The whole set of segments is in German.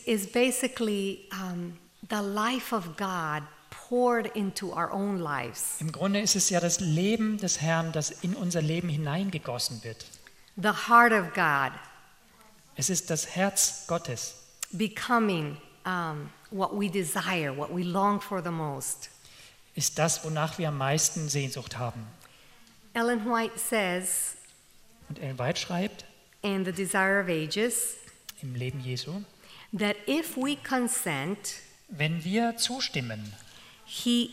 is basically the life of God poured into our own lives. Im Grunde ist es ja das Leben des Herrn, das in unser Leben hineingegossen wird. The heart of God Es ist das Herz Gottes, becoming what we desire, what we long for the most. ist das, wonach wir am meisten Sehnsucht haben. Ellen White says Und Ellen White schreibt in The Desire of Ages im Leben Jesu, that if we consent, wenn wir zustimmen, he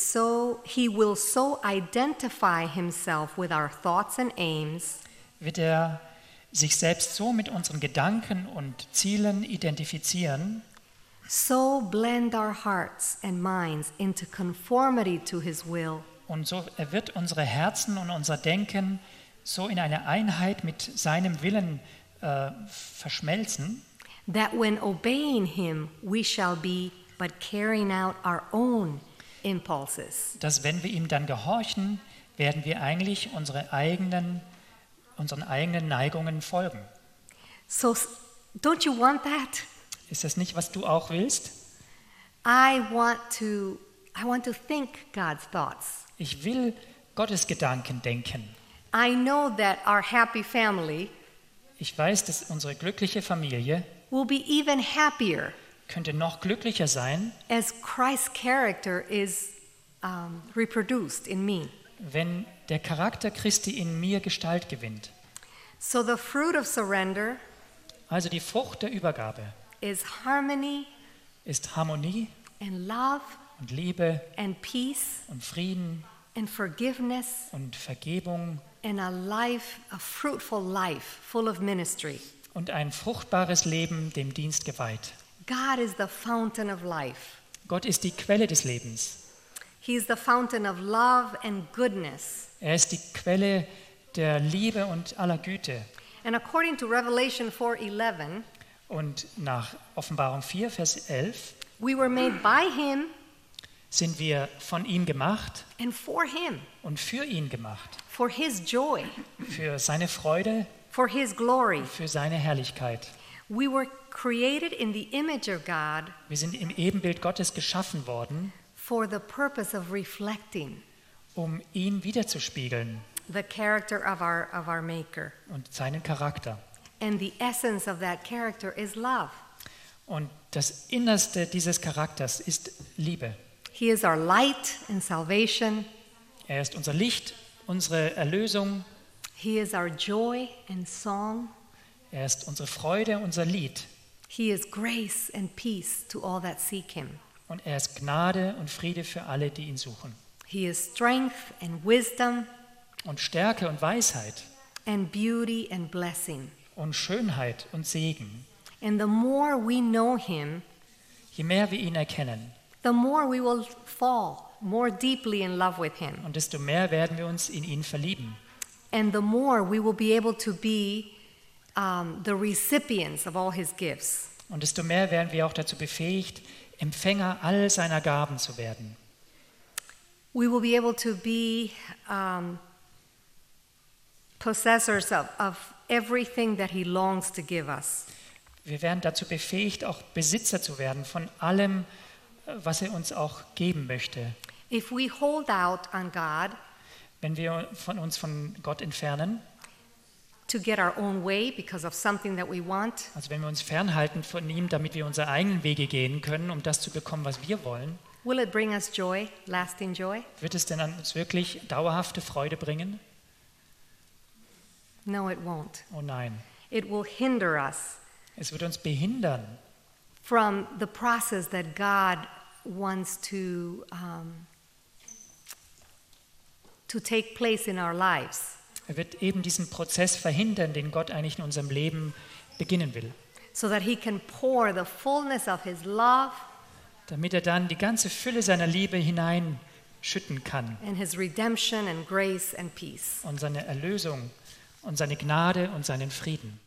will so identify himself with our thoughts and aims wird er sich selbst so mit unseren Gedanken und Zielen identifizieren, so blend our hearts and minds into conformity to his will, und so er wird unsere Herzen und unser Denken so in eine Einheit mit seinem Willen verschmelzen, that when obeying him we shall be but carrying out our own impulses. dass wenn wir ihm dann gehorchen, werden wir eigentlich unseren eigenen Neigungen folgen. So don't you want that? Ist das nicht, was du auch willst? I want to think God's thoughts. Ich will Gottes Gedanken denken. I know that our happy family Ich weiß, dass unsere glückliche Familie will be even happier könnte noch glücklicher sein, as Christ's character is reproduced in me. wenn der Charakter Christi in mir Gestalt gewinnt. So the fruit of surrender Also die Frucht der Übergabe is harmony ist Harmonie and love und Liebe and peace und Frieden and forgiveness und Vergebung and a fruitful life full of ministry. und ein fruchtbares Leben dem Dienst geweiht. God is the fountain of life. Gott ist die Quelle des Lebens. He is the fountain of love and goodness. Er ist die Quelle der Liebe und aller Güte. And according to Revelation 4:11, Und nach Offenbarung 4, Vers 11 we were made by him sind wir von ihm gemacht and for him, und für ihn gemacht. for his joy, Für seine Freude, for his glory. für seine Herrlichkeit. We were created in the image of God Wir sind im Ebenbild Gottes geschaffen worden, for the purpose of reflecting um ihn wiederzuspiegeln the character of our Maker. und seinen Charakter. And the essence of that character is love. Und das Innerste dieses Charakters ist Liebe. He is our light and salvation. Er ist unser Licht, unsere Erlösung. He is our joy and song. Er ist unsere Freude, unser Lied. He is grace and peace to all that seek him. Und er ist Gnade und Friede für alle, die ihn suchen. He is strength and wisdom Und Stärke und Weisheit and beauty and blessing. und Schönheit und Segen. And the more we know him, Je mehr wir ihn erkennen, the more we will fall more deeply in love with him. und desto mehr werden wir uns in ihn verlieben. And the more we will be able to be the recipients of all his gifts. Und desto mehr werden wir auch dazu befähigt, Empfänger all seiner Gaben zu werden. We will be able to be possessors of everything that he longs to give us. Wir werden dazu befähigt, auch Besitzer zu werden von allem, was er uns auch geben möchte. If we hold out on God Wenn wir uns von Gott entfernen, to get our own way because of something that we want, also wenn wir uns fernhalten von ihm, damit wir unsere eigenen Wege gehen können, um das zu bekommen, was wir wollen, will it bring us joy, lasting joy? wird es denn an uns wirklich dauerhafte Freude bringen? No, it won't. Oh nein, It will hinder us es wird uns behindern from the process that God wants to take place in our lives, Er wird eben diesen Prozess verhindern, den Gott eigentlich in unserem Leben beginnen will, so that he can pour the fullness of his love damit er dann die ganze Fülle seiner Liebe hineinschütten kann and his redemption and grace and peace. und seine Erlösung und seine Gnade und seinen Frieden.